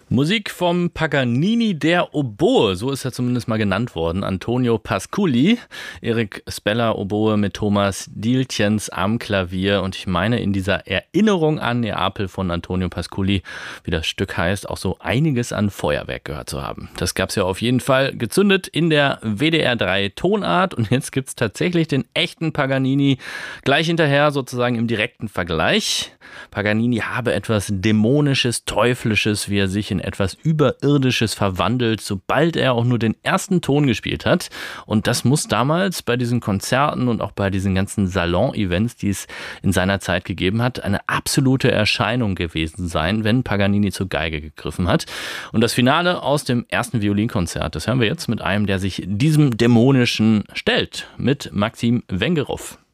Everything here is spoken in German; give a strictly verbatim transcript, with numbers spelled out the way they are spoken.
Musik vom Paganini der Oboe, so ist er zumindest mal genannt worden. Antonio Pasculi, Erik Speller Oboe mit Thomas Dieltjens am Klavier. Und ich meine, in dieser Erinnerung an Neapel von Antonio Pasculi, wie das Stück heißt, auch so einiges an Feuerwerk gehört zu haben. Das gab es ja auf jeden Fall gezündet in der W D R drei Tonart. Und jetzt gibt es tatsächlich den echten Paganini gleich hinterher, sozusagen im direkten Vergleich. Paganini habe etwas Dämonisches, Teuflisches, wie er sich in etwas Überirdisches verwandelt, sobald er auch nur den ersten Ton gespielt hat. Und das muss damals bei diesen Konzerten und auch bei diesen ganzen Salon-Events, die es in seiner Zeit gegeben hat, eine absolute Erscheinung gewesen sein, wenn Paganini zur Geige gegriffen hat. Und das Finale aus dem ersten Violinkonzert, das hören wir jetzt mit einem, der sich diesem Dämonischen stellt, mit Maxim Wengerow.